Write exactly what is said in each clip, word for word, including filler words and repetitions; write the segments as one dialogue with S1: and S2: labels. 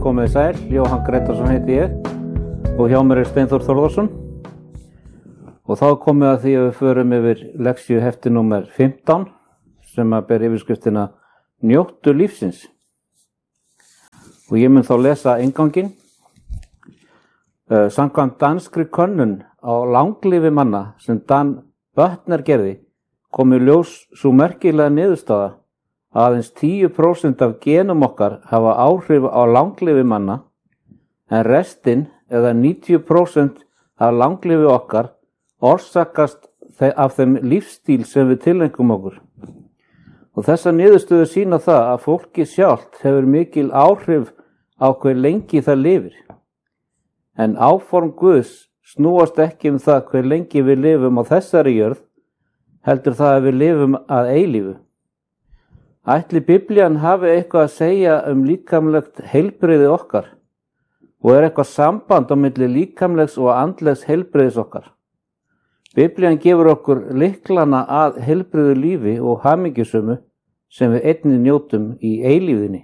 S1: komið sæl, Jóhann Grétarsson heiti ég og hjá mér er Steinþór Þórðarsson og þá komið að því að við förum yfir leksíu hefti númer fimmtán sem að ber yfirskriftina Njóttu lífsins og ég mun þá lesa innganginn. Uh, samkvæmt danskri könnun á langlífi manna sem Dan Böttner gerði kom í ljós sú merkilega niðurstaða að aðeins tíu prósent af genum okkar hafa áhrif á langlífi manna en restin eða níutíu prósent af langlífi okkar orsakast af þeim lífstíl sem við tilengum okkur. Og þessa niðurstöðu sýna það að fólki sjálft hefur mikil áhrif á hve lengi það lifir. En áform Guðs snúast ekki um það hve lengi við lifum á þessari jörð, heldur það að við lifum að eilífu. Ætli Biblían hafi eitthvað að segja um líkamlegt heilbrigði okkar og er eitthvað samband á milli líkamlegs og andlegs heilbrigðis okkar. Biblían gefur okkur lyklana að heilbrigðu lífi og hamingjusömu sem við einnig njótum í eilífðinni.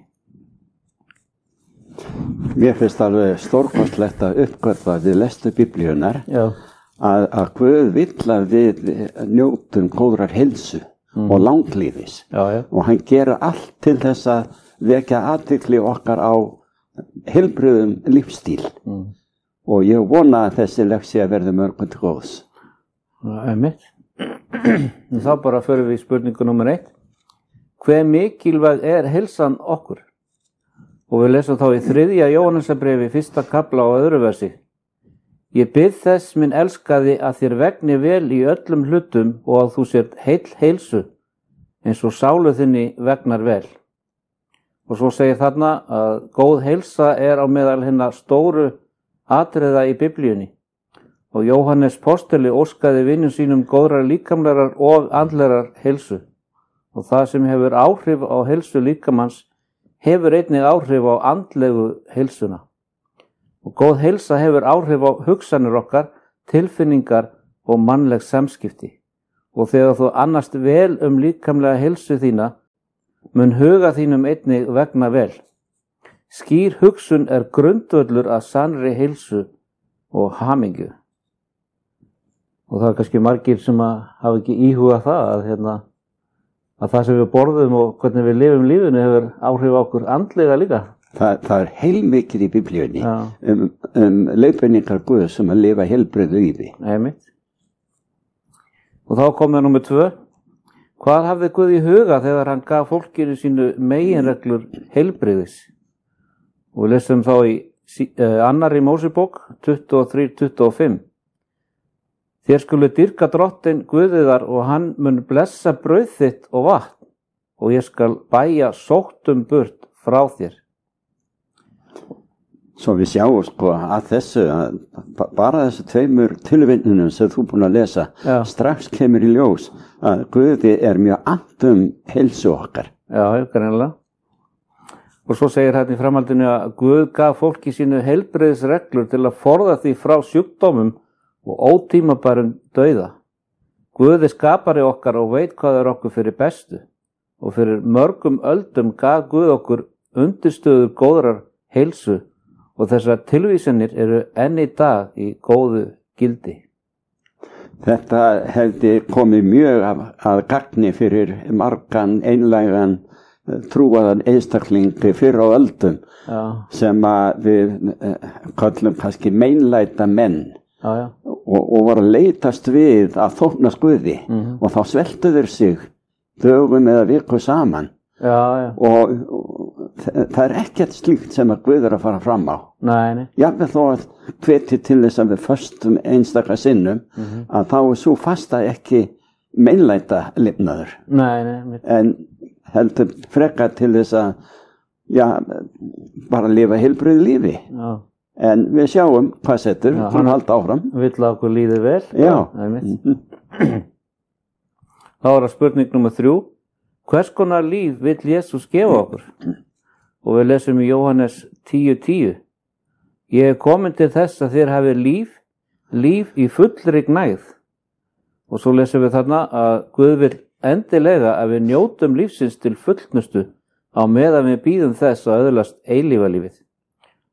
S2: Mér finnst alveg stórkostlegt að uppgötva við lestu Biblíunar
S1: Já.
S2: að, að Guð vill að við njótum góðrar heilsu mm. og langlífis
S1: Já, já.
S2: og hann gerir allt til þess að vekja athygli okkar á heilbrigðum lífstíl mm. og ég vona að þessi leksía verði mörgum til góðs.
S1: Það er mitt. Þá bara förum við í spurningu númer eitt. Hve mikilvæg er heilsan okkur? Og við lesum þá í þriðja Jóhannesarbréfi fyrsta kafla á öðru versi. Ég bið þess minn elskaði að þér vegni vel í öllum hlutum og að þú sért heill heilsu eins og sálu þinni vegnar vel. Og svo segir þarna að góð heilsa er á meðal hinna stóru atriða í Biblíunni. Og Jóhannes postuli óskaði vinum sínum góðrar líkamlegar og andlegar heilsu. Og það sem hefur áhrif á heilsu líkamanns hefur einnig áhrif á andlegu heilsuna. Og góð heilsa hefur áhrif á hugsanir okkar, tilfinningar og mannleg samskipti. Og þegar þú annast vel um líkamlega heilsu þína, mun huga þínum einnig vegna vel. Skýr hugsun er grundvöllur að sannri heilsu og hamingju. Og það er kannski margir sem að hafa ekki íhugað það að, hérna, að það sem við borðum og hvernig við lifum lífinu hefur áhrif á okkur andlega líka.
S2: Það, það er heilmikið í Biblíunni Já. um, um leiðbeiningar Guðs um að lifa heilbrigðu lífi.
S1: Einmitt. Og þá komum við númer tvö. Hvað hafði Guð í huga þegar hann gaf fólkinu sínu meginreglur heilbrigðis? Og við lesum þá í uh, annarri Mósebók tuttugu og þrjú til tuttugu og fimm. Þér skulu dýrka drottinn Guðiðar og hann mun blessa brauð þitt og vatn og ég skal bæja sóttum burt frá þér.
S2: Svo við sjáum sko að þessu, að bara þessu tveimur tilvinnunum sem þú búin að lesa, Já. strax kemur í ljós að Guði er mjög annt um heilsu okkar.
S1: Já, greinilega. Og svo segir hérna í framhaldinu að Guð gaf fólki sínu heilbrigðisreglur til að forða því frá sjúkdómum og ótímabærum dauða. Guð er skapari okkar og veit hvað er okkur fyrir bestu og fyrir mörgum öldum gaf Guð okkur undirstöður góðrar heilsu og þessar tilvísanir eru enn í dag í góðu gildi.
S2: Þetta hefði komið mjög að, að gagni fyrir margan einlægan trúaðan einstaklingi fyrir á öldum Já. sem að við kallum kannski meinlæta menn. Já, já. Og, og var að leitast við að þóknast Guði mm-hmm. og þá sveltuður sig dögum eða viku saman
S1: já, já.
S2: Og, og það er ekkert slíkt sem að Guð er að fara fram á.
S1: Nei, nei.
S2: Jafnvel þó að hveti til þess að við föstum einstaka sinnum mm-hmm. að þá er svo fasta ekki meinlæta lifnaður.
S1: Nei, nei. Mitt.
S2: En heldur frekar til þess að já, bara lifa heilbrigðu lífi. Já. En við sjáum hvað setur, Já, hann halda áfram.
S1: Vill að okkur líði vel.
S2: Já.
S1: Mm-hmm. Þá er það spurning nummer þrjú. Hvers konar líf vill Jesús gefa okkur? Og við lesum í Jóhannes tíu tíu. Ég er komin til þess að þér hafi líf, líf í fullri gnægð. Og svo lesum við þarna að Guð vill endilega að við njótum lífsins til fullnustu á meðan við bíðum þess að öðlast eilífa lífið.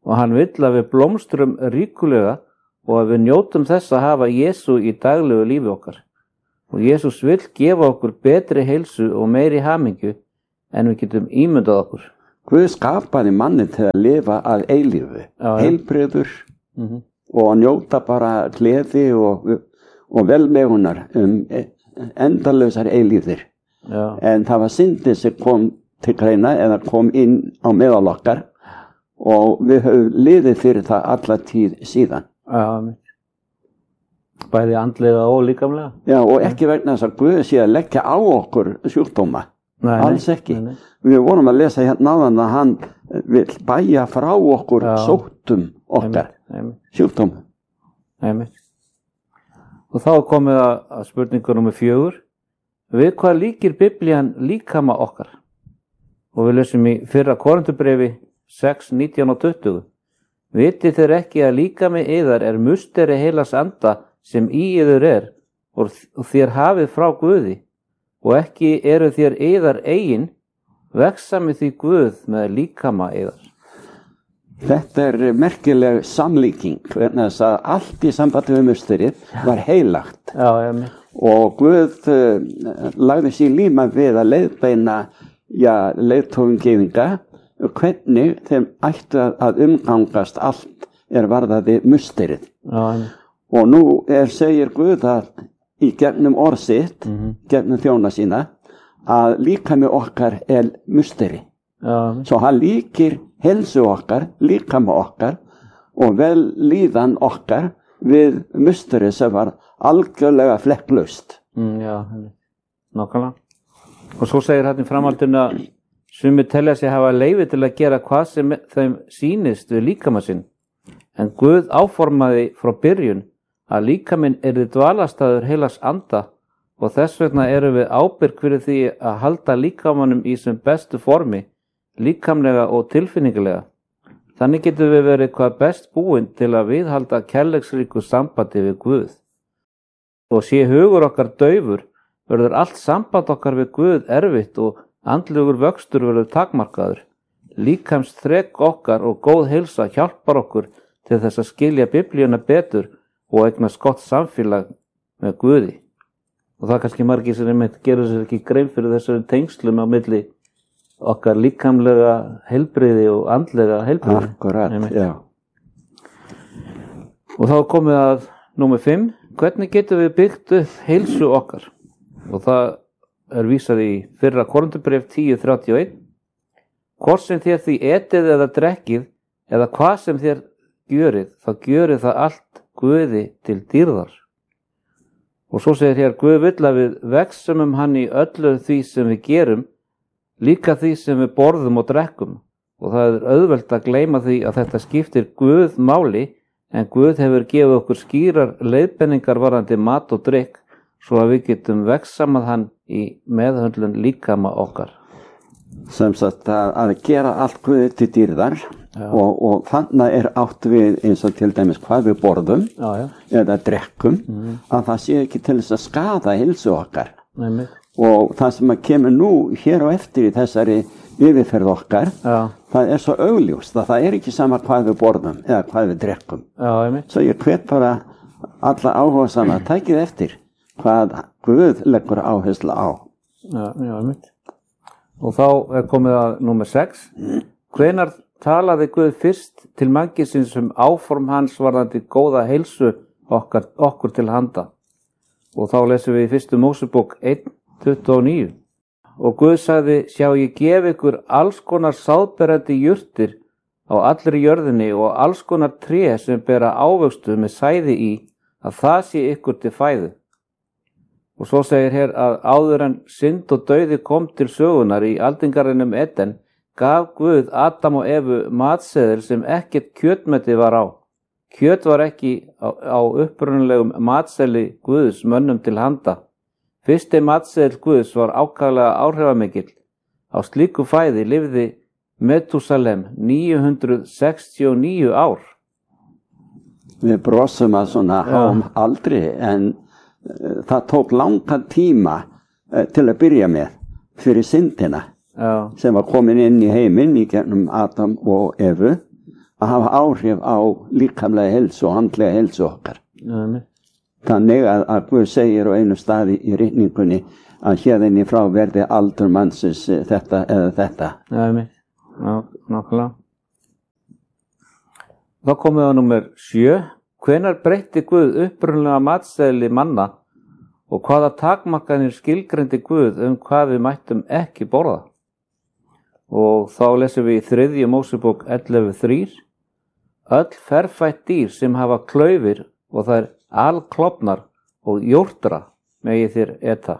S1: og hann vill að við blómstrum ríkulega og að við njótum þess að hafa Jesú í daglegu lífi okkar. Og Jesús vill gefa okkur betri heilsu og meiri hamingju en við getum ímyndað okkur.
S2: Guð skapaði manni til að lifa að eilífu, heilbrigður mm-hmm. og njóta bara gleði og, og velmegunar um endalausar eilífðir. Já. En það var syndin sem kom til greina eða kom inn á meðal okkar og við höfum liðið fyrir það alla tíð síðan.
S1: Já, bæði andlega og líkamlega.
S2: Já, og ekki vegna þess að Guð sé að leggja á okkur sjúkdóma. Nei, alls ekki. Nei, nei. Við vorum að lesa hérna áðan að hann vil bæja frá okkur Já. Sóttum okkar, sjúkdóma.
S1: Nei, og þá er komið að, að spurningu númer fjögur. Við hvað líkir Biblían líkama okkar? Og við lesum í fyrra Korinthubrefi sex, nítján og tuttugu. Vitið þér ekki að líkami yðar er musteri heilags anda sem í yður er og þér hafið frá Guði og ekki eru þér yðar eigin, veksami því Guð með líkama yðar.
S2: Þetta er merkileg samlíking, vegna þess að allt í sambandi við musterið var heilagt.
S1: Já, ég
S2: og Guð uh, lagði sér líma við að leiðbeina ja, leiðtogum gyðinga hvernig þeim ættu að umgangast allt er varðaði musterið.
S1: Já,
S2: og nú er, segir Guð að í gegnum orð sitt, mm-hmm. gegnum þjóna sína, að líkami okkar er musteri.
S1: Já.
S2: Svo hann líkir helsu okkar, líkami okkar og vel líðan okkar við musteri sem var algjörlega flekklaust.
S1: Mm, já, nákvæmlega. Og svo segir hann í framhaldinu að sumir telja sig hafa leyfi til að gera hvað sem þeim sýnist við líkama sinn. En Guð áformaði frá byrjun að líkaminn yrði dvalarstaður heilags anda og þess vegna erum við ábyrg fyrir því að halda líkamanum í sem bestu formi, líkamlega og tilfinningilega. Þannig getum við verið hvað best búin til að viðhalda kærleiksríku sambandi við Guð. Og sé hugur okkar daufur, verður allt samband okkar við Guð erfitt og andlegur vöxtur verður takmarkaður. Líkams þrek okkar og góð heilsa hjálpar okkur til þess að skilja Biblíuna betur og eignast gott samfélag með Guði. Og það er kannski margir sem einmitt gerur sér ekki grein fyrir þessari tengslum á milli okkar líkamlega heilbrigði og andlega heilbrigði.
S2: Akkurat, já.
S1: Og þá komið að númer fimm. Hvernig getum við byggt upp heilsu okkar? Og það er vísað í fyrra Korinthubréf tíu, þrjátíu og eitt. Hvort sem þér því etið eða drekkið eða hvað sem þér gjörið, þá gjörið það allt Guði til dýrðar. Og svo segir hér, Guð vill að við veksum um hann í öllu því sem við gerum, líka því sem við borðum og drekkum. Og það er auðvelt að gleyma því að þetta skiptir Guð máli, en Guð hefur gefið okkur skýrar leiðbenningar varðandi mat og drykk, svo að við getum veksamað hann í meðhöndlun líkama okkar.
S2: Sem sagt að, að gera allt Guði til dýrðar og, og þannig er átt við eins og til dæmis hvað við borðum
S1: já, já.
S2: eða drekkum, mm. að það sé ekki til þess að skada heilsu okkar.
S1: Nei,
S2: og það sem að kemur nú hér á eftir í þessari yfirferð okkar,
S1: já.
S2: það er svo augljóst að það er ekki sama hvað við borðum eða hvað við drekkum.
S1: Já,
S2: svo ég hvet bara alla áhugasama að tækið eftir hvað Guð leggur áherslu á.
S1: Já, já, einmitt. Og þá er komið að númer sex. Hvenær talaði Guð fyrst til mannkynsins um áform hans varðandi góða heilsu okkar, okkur til handa? Og þá lesum við í fyrstu Mósebók eitt, tuttugu og níu. Og Guð sagði, sjá ég gef ykkur alls konar sáðberandi jurtir á allri jörðinni og alls konar tré sem bera ávöxtu með sæði í, að það sé ykkur til fæðu. Og svo segir hér að áður en synd og dauði kom til sögunar í aldingarðinum Eden, gaf Guð Adam og Evu matseðil sem ekkert kjötmeti var á. Kjöt var ekki á, á upprunalegum matseðli Guðs mönnum til handa. Fyrsti matseðil Guðs var ákaflega áhrifamikill. Á slíku fæði lifði Metúsalem níu hundruð sextíu og níu ár.
S2: Við brosum að svona háum aldri, en það tók langan tíma til að byrja með fyrir syndina.
S1: Já.
S2: Sem var komin inn í heiminn í gegnum Adam og Evu, að hafa áhrif á líkamlega heilsu og andlega heilsu okkar.
S1: Nei.
S2: Þannig að, að Guð segir á einu staði í ritningunni að hérðinni frá verði aldur mannsins þetta eða þetta.
S1: Nei, nákvæmlega. Þá komum við á númer sjö. Hvenær breytti Guð upprunalega matseðli manna og hvaða takmarkanir skilgreindi Guð um hvað við mættum ekki borða? Og þá lesum við í þriðju Mósebók ellefu þrjú. Öll ferfætt dýr sem hafa klaufir og þær alklofnar og jórtra megi þér eta.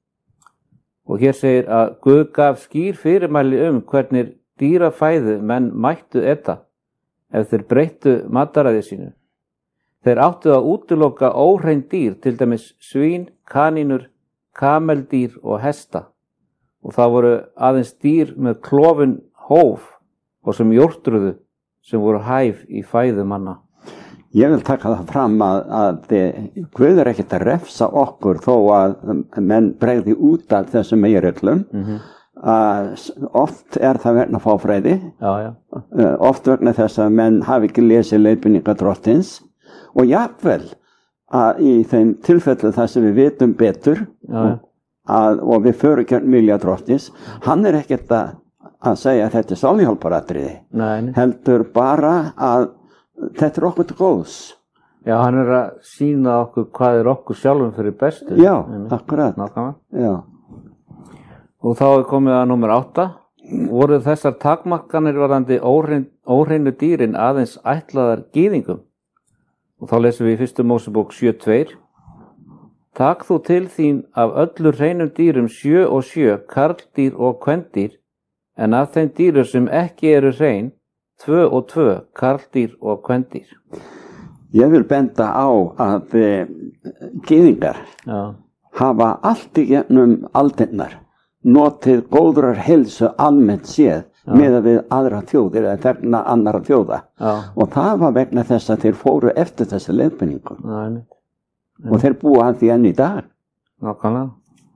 S1: Og hér segir að Guð gaf skýr fyrirmæli um hvernig dýrafæðu menn mættu eta ef þeir breyttu mataræði sínu. Þeir áttu að útiloka óhrein dýr, til dæmis svín, kanínur, kameldýr og hesta. Og það voru aðeins dýr með klofin hóf og sem jórtruðu sem voru hæf í fæðu manna.
S2: Ég vil taka það fram að, að Guð er ekkert að refsa okkur þó að menn bregði út af þessum meginreglum. Mm-hmm. Uh, oft er það vegna fáfræði,
S1: já, já.
S2: Uh, oft vegna þess að menn hafi ekki lesið leiðbeiningar Drottins og jafnvel að í þeim tilfellu þar sem við vitum betur já, já. Að, og við förum gegn vilja Drottins, hann er ekkert að, að segja að þetta er sálhjálparatriði, heldur bara að þetta er okkur til góðs.
S1: Já, hann er að sýna okkur hvað er okkur sjálfum fyrir bestu.
S2: Já, akkurat. Já.
S1: Og þá er komið að númer átta. Voru þessar takmarkanir varðandi óhrein, óhreinu dýrin aðeins ætlaðar gyðingum? Og þá lesum við í fyrstu Mósebók sjö tvö. Takk þú til þín af öllu hreinum dýrum sjö og sjö, karldýr og kvendýr, en af þeim dýrum sem ekki eru hrein, tvö og tvö, karldýr og kvendýr.
S2: Ég vil benda á að e, gyðingar já. Hafa allt í gegnum aldirnar notið góðrar heilsu almennt séð með að við aðra þjóðir eða þegna annara þjóða. Já. Og það var vegna þess að þeir fóru eftir þessi leiðbeiningum. Já, og þeir búa að því enn í dag.
S1: Nákvæmlega.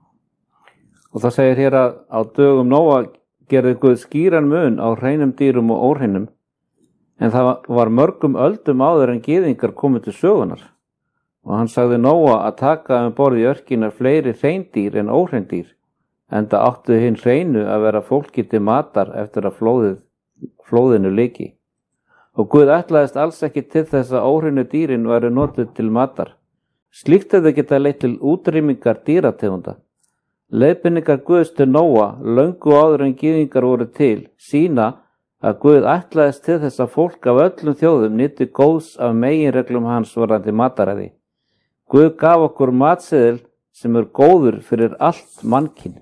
S1: Og það segir hér að á dögum Nóa gerði Guð skýran mun á hreinum dýrum og óhreinum, en það var mörgum öldum áður en gyðingar komið til sögunar. Og hann sagði Nóa að taka um borð í örkinar fleiri hreindýr en óhreindýr, enda áttu hinn hreinu að vera fólki til matar eftir að flóðið, flóðinu lyki. Og Guð ætlaðist alls ekki til þess að óhreinu dýrin væru notuð til matar. Slíkt hefði geta leitt til útrýmingar dýrategunda. Leiðbeiningar Guðs til Nóa, löngu áður en gyðingar voru til, sína að Guð ætlaðist til þess að fólk af öllum þjóðum nyti góðs af meginreglum hans varðandi mataræði. Guð gaf okkur matseðil sem er góður fyrir allt mannkyn.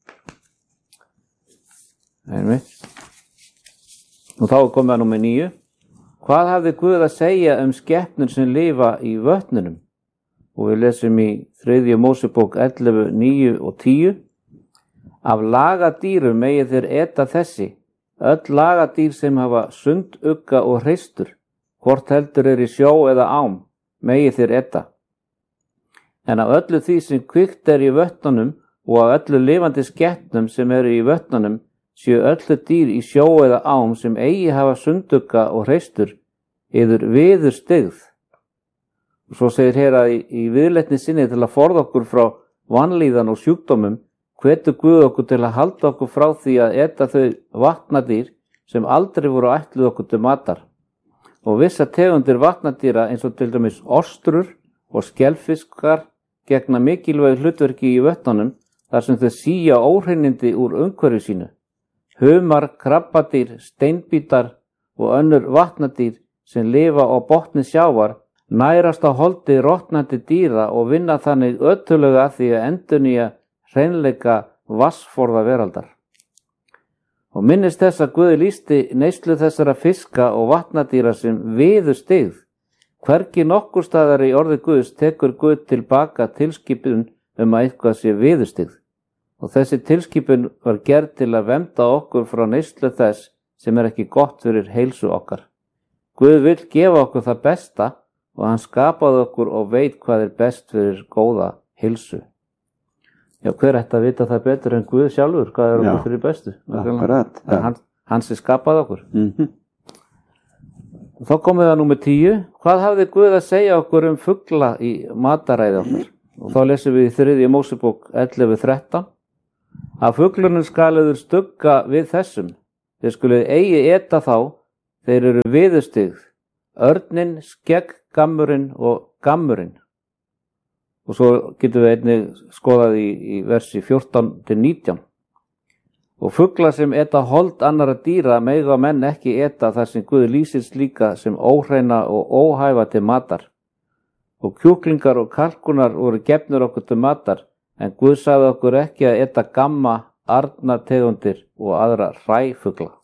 S1: Einmitt. Og þá er komið að númer níu. Hvað hafði Guð að segja um skepnur sem lifa í vötnunum? Og við lesum í þriðju Mósebók ellefu níu og tíu. Af lagadýrum megi þeir eta þessi, öll lagadýr sem hafa sundugga og hreistur, hvort heldur er í sjó eða ám, megi þeir eta. En af öllu því sem kvikt er í vötnunum og af öllu lifandi skepnum sem eru í vötnunum, séu öllu dýr í sjó eða ám sem eigi hafa sundugga og hreistur, yður viður styggð. Og svo segir hér að í, í viðleitni sinni til að forða okkur frá vanlíðan og sjúkdómum, hvetur Guð okkur til að halda okkur frá því að eta þau vatnadýr sem aldrei voru ætluð okkur til matar. Og vissa tegundir vatnadýra eins og til dæmis ostrur og skelfiskar gegna mikilvæg hlutverki í vötnunum þar sem þau sía óhreinindi úr umhverfi sínu. Humar, krabbadýr, steinbítar og önnur vatnadýr sem lifa á botni sjávar nærast á holdi rotnandi dýra og vinna þannig öttulega að því að endurnýja hreinleika vassforða veraldar. Og minnist þess að Guð lýsti neyslu þessara fiska og vatnadýra sem viður styggð. Hvergi nokkur staðar í orði Guðs tekur Guð tilbaka tilskipun um að eitthvað sé viður styggð. Og þessi tilskipun var gerð til að vernda okkur frá neyslu þess sem er ekki gott fyrir heilsu okkar. Guð vill gefa okkur það besta og hann skapaði okkur og veit hvað er best fyrir góða heilsu. Já, hver ætti að vita það betur en Guð sjálfur, hvað er okkur fyrir bestu?
S2: Akkurat.
S1: Hann, hann sem skapaði okkur.
S2: Mm-hmm.
S1: Þá komum við að númer tíu. Hvað hafði Guð að segja okkur um fugla í mataræði okkar? Og þá lesum við í þriðju Mósebók ellefu þrettán. Að fuglunum skaliður stugga við þessum. Þeir skuluð eigi eta þá, þeir eru viðurstigð, örnin, skegggammurinn og gammurinn. Og svo getum við einnig skoðað í, í versi fjórtán til nítján. Og fugla sem eta hold annara dýra mega menn ekki eta þar sem Guð lýsir slíka sem óhreina og óhæfa til matar. Og kjúklingar og kalkunar voru gefnir okkur til matar, en Guð sagði okkur ekki að eta gamma, arnategundir og aðra hræfugla.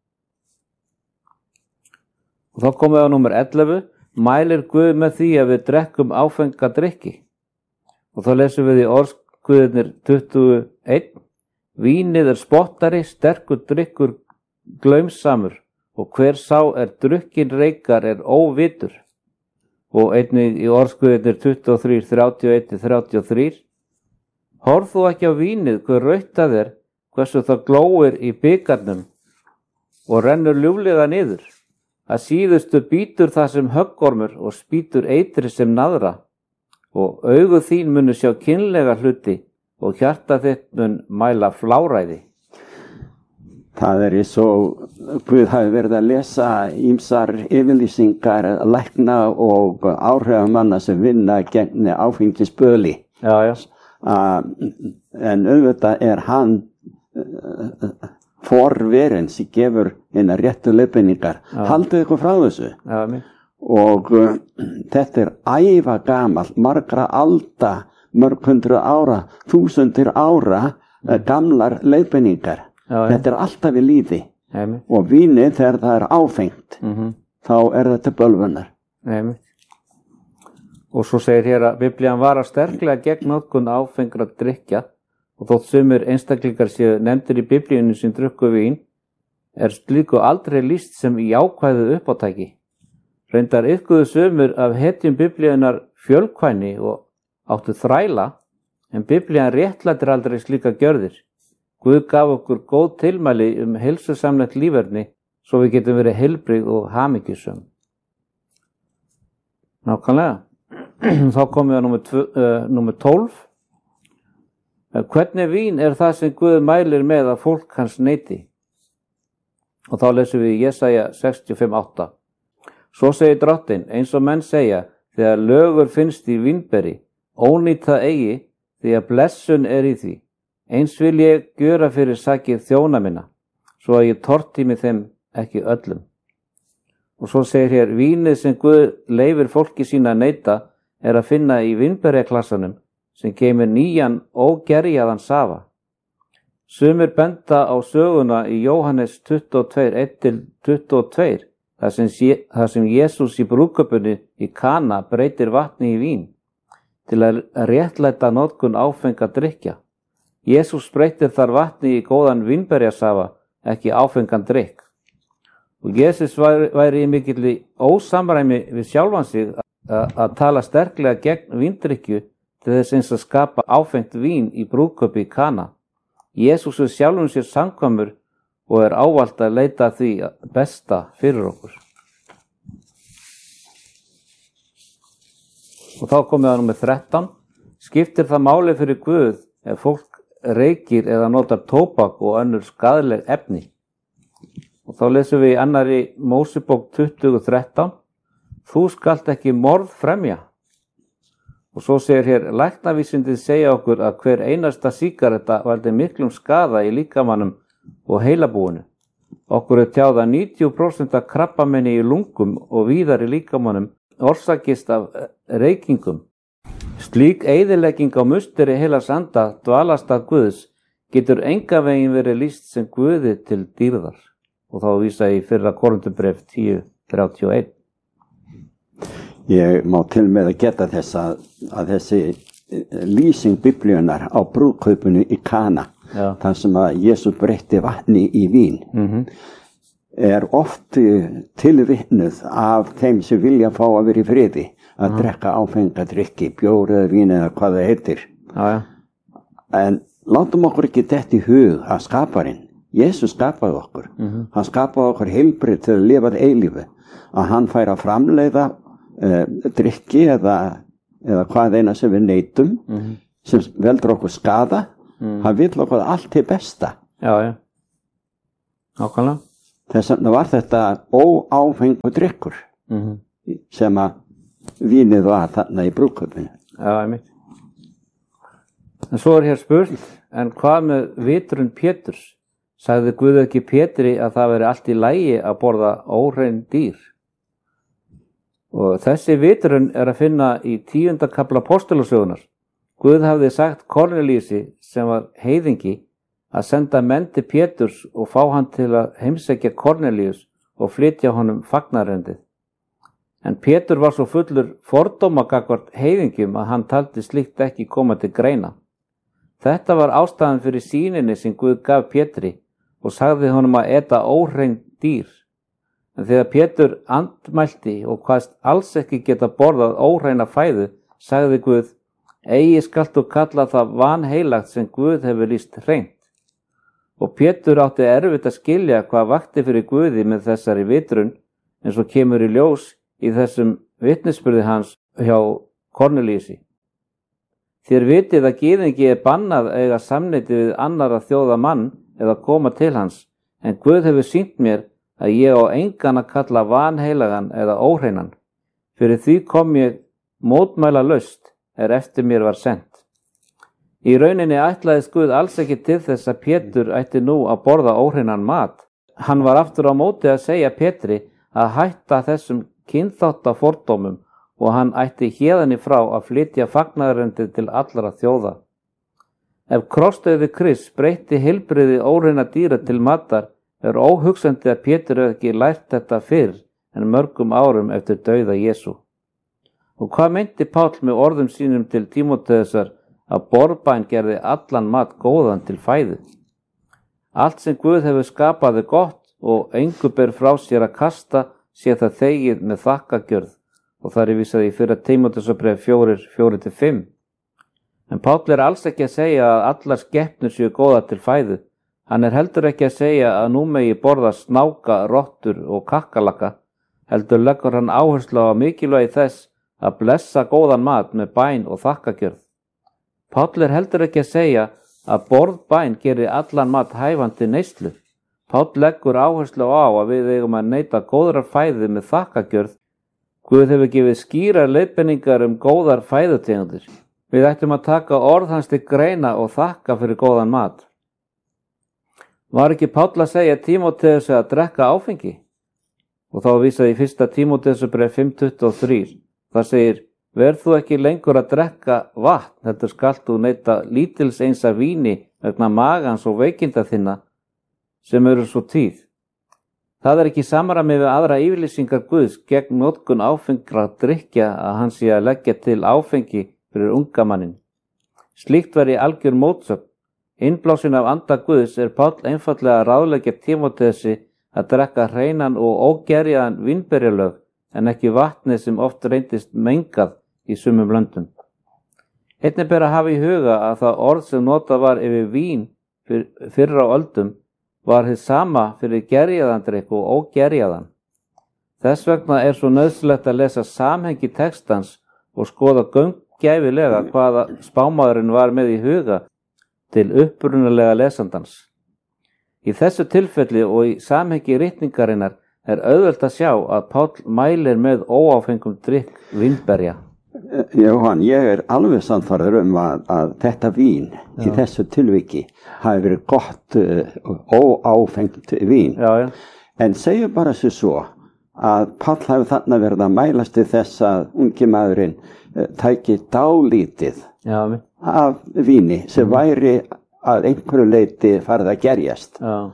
S1: Og þá komum við á númer ellefu. Mælir Guð með því að við drekkum áfenga drykki. Og þá lesum við í orðsguðirnir tuttugu og eitt. Vínið er spottari, sterkur drykkur glaumsamur, og hver sá er drukkin reykar er óvitur. Og einnig í orðsguðirnir tuttugu og þrjú, þrjátíu og eitt til þrjátíu og þrjú. Horf þú ekki á vínið, hver rautt það er, hversu það glóir í bikarnum og rennur ljúflega niður. Að síðustu bítur það sem höggormur og spýtur eitri sem naðra, og augu þín munu sjá kynlega hluti og hjarta þitt mun mæla fláræði.
S2: Það er eins og Guð hafi verið að lesa ýmsar yfirlýsingar lækna og áhrifamanna sem vinna gegn áfengisböli.
S1: Já, já.
S2: Uh, en auðvitað er hann uh, forverinn sem gefur eina réttu leiðbeiningar. Haldið ykkur frá þessu.
S1: Já, mér.
S2: Og uh, þetta er æva gamalt, margra alda, mörg hundru ára, þúsundir ára uh, gamlar leiðbeiningar. Já, þetta er alltaf í líði. Já, og vínið þegar það er áfengt, mm-hmm. þá er þetta bölvunar.
S1: Já, mér. Og svo segir hér að Biblían varar sterklega gegn notkun áfengra drykkja, og þótt sumir einstaklingar séu nefndir í Biblíunni sem drukku vín, er slíku aldrei lýst sem jákvæðu uppátæki. Reyndar iðkuðu sumir af hetjum Biblíunar fjölkvæni og áttu þræla, en Biblían réttlætir aldrei slíka gjörðir. Guð gaf okkur góð tilmæli um heilsusamlegt líferni, svo við getum verið heilbrigð og hamingjusöm. Nákvæmlega. Þá komum við á númer, uh, númer tólf. Hvernig vín er það sem Guð mælir með að fólk hans neyti? Og þá lesum við í Jesaja sextíu og fimm átta. Svo segir Drottinn, eins og menn segja, þegar lögur finnst í vínberi, ónýtt það eigi, því að blessun er í því. Eins vil ég gjöra fyrir sakið þjóna minna, svo að ég tortími þeim ekki öllum. Og svo segir hér, vínið sem Guð leifir fólki sína að neyta er að finna í vínberjaklassanum sem geymir nýjan ógerjaðan safa. Sumir benda á söguna í Jóhannes tuttugu og tvö, eitt til tuttugu og tvö, þar sem, þar sem Jesús í brúðkaupinu í Kana breytir vatni í vín til að réttlæta notkun áfenga drykkja. Jesús breytir þar vatni í góðan vínberjasafa, ekki áfengan drykk. Og Jesús væri, væri í mikilli ósamræmi við sjálfan sig að, að tala sterklega gegn víndrykkju til þess eins að skapa áfengt vín í brúðkaupi í Kana. Jesús er sjálfum sér samkvæmur og er ávallt að leita því besta fyrir okkur. Og þá komum við að númer þrettán. Skiptir það máli fyrir Guð ef fólk reykir eða notar tóbak og önnur skaðleg efni? Og þá lesum við í annarri Mósebók tuttugu og þrettán. Þú skalt ekki morð fremja. Og svo segir hér, læknavísindin segja okkur að hver einasta sígaretta valdi miklum skaða í líkamannum og heilabúinu. Okkur er tjáð að níutíu prósent af krabbamenni í lungum og víðar í líkamannum orsakist af reykingum. Slík eyðilegging á musteri heilags anda dvalast að Guðs getur enga veginn verið lýst sem Guði til dýrðar. Og þá vísa í fyrra Korinthubréf tíu þrjátíu og eitt.
S2: Ég má til með að geta þess að, að þessi lýsing Biblíunar á brúðkaupinu í Kana, já. Þar sem að Jesús breytti vatni í vín, mm-hmm. er oft tilvitnuð af þeim sem vilja fá að vera í friði, að uh-huh. drekka áfenga drykki, bjór eða vín eða hvað það heitir. Já, já. En látum okkur ekki detta í hug að skaparinn Jesus skapaði okkur.
S1: Mhm.
S2: Hann skapaði okkur heilbrigð til að lifa eilífi. Að hann fær að framleiða uh, drykki eða, eða hvað eina sem við neytum,
S1: Mhm.
S2: sem veldur okkur skada.
S1: Mhm.
S2: Hann vill okkur allt til besta.
S1: Já, já. Nákvæmlega.
S2: Þess vegna var þetta óáfengur drykkur
S1: Mhm.
S2: sem að vínið var þarna í brúðkaupinu.
S1: Já, einmitt. En svo er hér spurt, en hvað með vitrun Péturs? Sagði Guð ekki Pétri að það veri allt í lagi að borða óhrein dýr? Og þessi vitrun er að finna í tíunda kafla Postulasögunar. Guð hafði sagt Kornelíusi, sem var heiðingi, að senda menn til Péturs og fá hann til að heimsækja Kornelíus og flytja honum fagnarerindið. En Pétur var svo fullur fordóma gagnvart heiðingjum að hann taldi slíkt ekki koma til greina. Þetta var ástæðan fyrir sýninni sem Guð gaf Pétri og sagði honum að eta óhrein dýr. En þegar Pétur andmælti og hvaðst alls ekki geta borðað óhreina fæðu, sagði Guð: Eigi skalt þú kalla það vanheilagt sem Guð hefur lýst hreint. Og Pétur átti erfitt að skilja hvað vakti fyrir Guði með þessari vitrun, eins og kemur í ljós í þessum vitnisburði hans hjá Kornelíusi. Þér vitið að gyðingi er bannað að eiga samneyti við annara þjóða mann eða koma til hans, en Guð hefur sýnt mér að ég á engan að kalla vanheilagan eða óhreinan. Fyrir því kom ég mótmæla laust er eftir mér var sent. Í rauninni ætlaðist Guð alls ekki til þess að Pétur ætti nú að borða óhreinan mat. Hann var aftur á móti að segja Pétri að hætta þessum kynþáttafordómum og hann ætti héðan í frá að flytja fagnaðarerindið til allra þjóða. Ef krossdauði Krists breytti heilbrigði óhreina dýra til matar, er óhugsandi að Pétur hefði ekki lært þetta fyrr en mörgum árum eftir dauða Jesú. Og hvað meinti Páll með orðum sínum til Tímóteusar að borðbæn gerði allan mat góðan til fæðu? Allt sem Guð hefur skapað er gott og engu ber frá sér að kasta, sé það þegið með þakkagjörð, og það er vísað í fyrra Tímóteusarbréf fjórir, fjórir til fimm. En Páll er alls ekki að segja að allar skepnur séu góða til fæðu. Hann er heldur ekki að segja að nú megi borða snáka, rottur og kakkalakka, heldur leggur hann áherslu á mikilvægi þess að blessa góðan mat með bæn og þakkagjörð. Páll er heldur ekki að segja að borðbæn gerir allan mat hæfandi neyslu. Páll leggur áherslu á að við eigum að neyta góðrar fæðu með þakkagjörð. Guð hefur gefið skýrar leiðbeiningar um góðar fæðutegundir. Við ættum að taka orð hans til greina og þakka fyrir góðan mat. Var ekki Páll að segja Tímóteusi að drekka áfengi? Og þá vísaði í fyrsta Tímóteusarbréf fimm tuttugu og þrjú. Það segir: Verð þú ekki lengur að drekka vatn, heldur skalt þú neyta lítils eins af víni vegna magans og veikinda þinna sem eru svo tíð. Það er ekki samræmi við aðra yfirlýsingar Guðs gegn notkun áfengra drykkja að hann sé að leggja til áfengi fyrir unga mannin. Slíkt væri algjör mótsögn. Innblásin af anda Guðs er Páll einfaldlega að ráðleggja Tímóteusi að drekka hreinan og ógerjaðan vínberjalög en ekki vatnið sem oft reyndist mengað í sumum löndum. Einnig ber að hafa í huga að það orð sem notað var yfir vín fyr, fyrr á öldum var hið sama fyrir gerjaðan drykk og ógerjaðan. Þess vegna er svo nauðsynlegt að lesa samhengi textans og skoða gaumgæfilega hvaða spámaðurinn var með í huga til upprunalega lesandans. Í þessu tilfelli og í samhengi ritningarinnar er auðvelt að sjá að Páll mælir með óáfengum drykk vínberja.
S2: Jóhann, ég er alveg sannfærður um að, að þetta vín já. Í þessu tilviki hafi verið gott uh, óáfengt vín. Já, já. En segjum bara sér svo að Páll hafi þarna verið að mælast til þess að ungi maðurinn uh, tæki dálítið já, af víni sem mm. væri að einhverju leyti farið að gerjast. Já.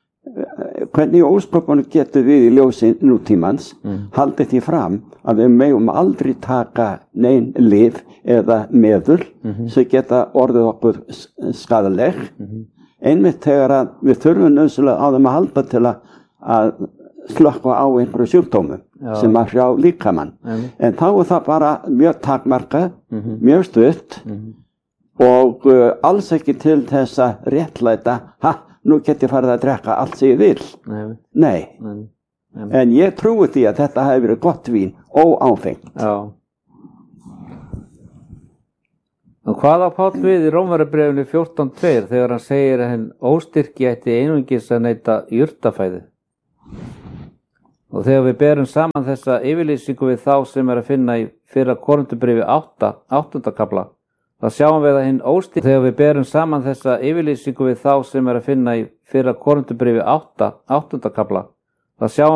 S2: Hvernig óskopunum getur við í ljósi nútímans mm. haldið því fram að við megum aldrei taka nein lyf eða meðul mm-hmm. sem geta orðið okkur skaðaleg mm-hmm. einmitt þegar að við þurfum nauðsynlega á þeim að halda til að, að slökkva á einhverju sjúkdómum Já. Sem að hrjá líkamann mm. en þá er það bara mjög takmarkað mm-hmm. mjög stutt mm-hmm. og uh, alls ekki til þess að réttlæta ha, nú get ég farið að drekka allt sem ég vil.
S1: Nei.
S2: Nei.
S1: Nei. Nei.
S2: En ég trúi því að þetta hafi verið gott vín, óáfengt.
S1: Já. Og hvað á Páll við í Rómverjabréfinu fjórtán tvö þegar hann segir að hinn óstyrki ætti einungis að neyta jurtafæði? Og þegar við berum saman þessa yfirlýsingu við þá sem er að finna í fyrra Korinthubréfi átta, áttunda kafla, þá sjáum við að hinn óstyrki, þegar við berum saman þessa yfirlýsingu við þá sem er að finna í fyrra Korinthubréfi átta, áttunda kafla, þá sjáum